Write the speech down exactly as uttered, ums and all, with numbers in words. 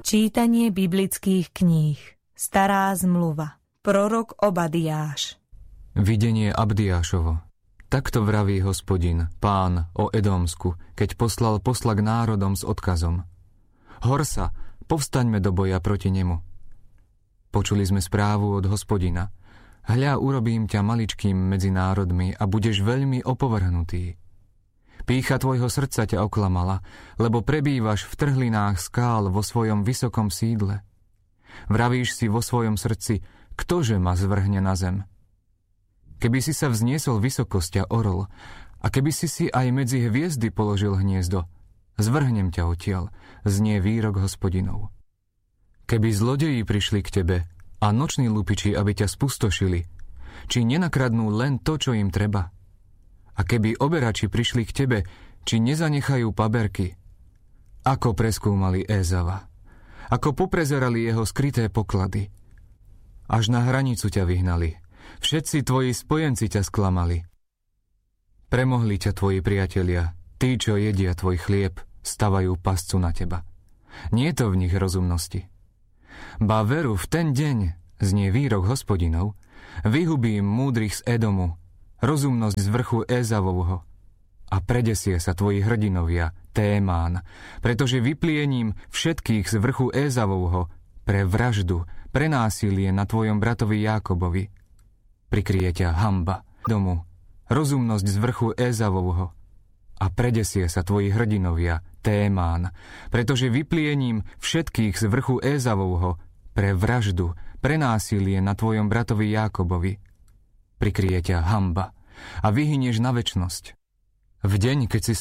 Čítanie biblických kníh. Stará zmluva. Prorok Obadiáš. Videnie Abdiášovo. Takto vraví Hospodin, Pán, o Edomsku, keď poslal posla k národom s odkazom. Horsa, povstaňme do boja proti nemu. Počuli sme správu od Hospodina. Hľa, urobím ťa maličkým medzi národmi a budeš veľmi opovrhnutý. Pýcha tvojho srdca ťa oklamala, lebo prebývaš v trhlinách skál vo svojom vysokom sídle. Vravíš si vo svojom srdci, ktože ma zvrhne na zem? Keby si sa vzniesol vysokosť a orol, a keby si si aj medzi hviezdy položil hniezdo, zvrhnem ťa odtiaľ, znie výrok Hospodinov. Keby zlodeji prišli k tebe a noční lupiči, aby ťa spustošili, či nenakradnú len to, čo im treba? A keby oberači prišli k tebe, či nezanechajú paberky? Ako preskúmali Ézava, ako poprezerali jeho skryté poklady. Až na hranicu ťa vyhnali, všetci tvoji spojenci ťa sklamali. Premohli ťa tvoji priatelia, tí, čo jedia tvoj chlieb, stavajú pascu na teba. Nie je to v nich rozumnosti. Ba veru, v ten deň, znie výrok Hospodinov, vyhubím múdrych z Edomu, rozumnosť z vrchu Ézavovho, a predesie sa tvoji hrdinovia, Témán, pretože vypliením všetkých z vrchu Ézavovho pre vraždu, pre násilie na tvojom bratovi Jákobovi. Prikryje ťa hanba domu, rozumnosť z vrchu Ézavovho, a predesie sa tvoji hrdinovia, Témán, pretože vypliením všetkých z vrchu Ézavovho pre vraždu, pre násilie na tvojom bratovi Jákobovi. Prikryje ťa hanba a vyhynieš na večnosť. V deň, keď si